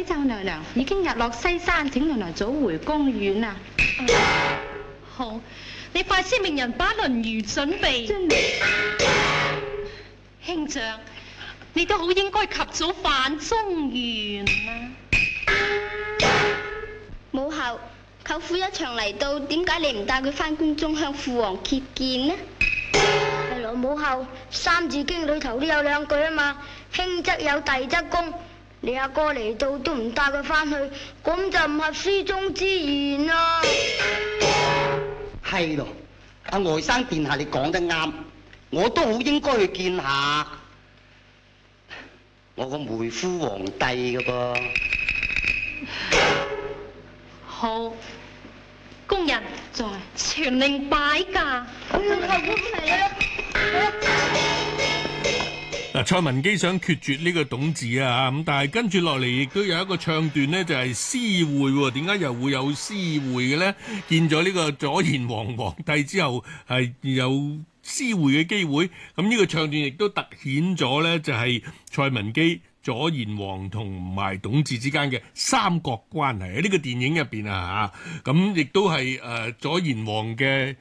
就娘娘已經日落西山，請娘娘早回宮院啊。 好，你快些命人把輪輿準備。兄長，你都好應該及早返中原啊。 母后，舅父一場嚟到，點解你唔帶佢返宮中向父王謁見呢？ 係羅母后，三字經裏頭都有兩句啊嘛，兄則有，弟則恭。你阿哥嚟到都唔帶佢返去，咁就唔合書中之言啦。 係咯，阿外甥殿下你講得啱，我都好應該去見下我個妹夫皇帝㗎噃。 好，工人在傳令擺駕。 嗱，蔡文姬想決絕呢個董子啊，咁但係跟住落嚟亦都有一個唱段呢，就係私會喎。點解又會有私會嘅呢？見咗呢個左賢王皇帝之後，係有私會嘅機會。咁呢個唱段亦都突顯咗呢，就係蔡文姬、左賢王同埋董子之間嘅三角關係喺呢個電影入邊啊嚇。咁亦都係左賢王嘅